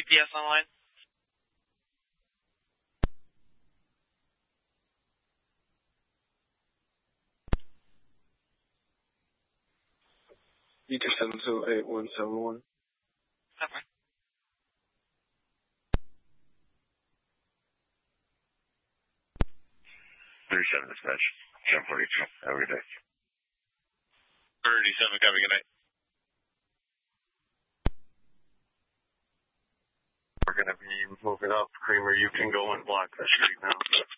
GPS online? Meter 728-171. Okay. 37 dispatch. 1042. Every day. 37, copy, good night. We're going to be moving up. Kramer, you can go and block the street now.